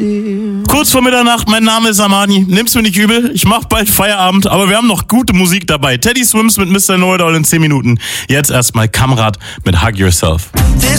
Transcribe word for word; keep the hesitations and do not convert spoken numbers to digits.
Kurz vor Mitternacht, mein Name ist Amani. Nimm's mir nicht übel, ich mach bald Feierabend, aber wir haben noch gute Musik dabei. Teddy Swims mit Mister Know-It-All in zehn Minuten. Jetzt erstmal Kamrat mit Hug Yourself. This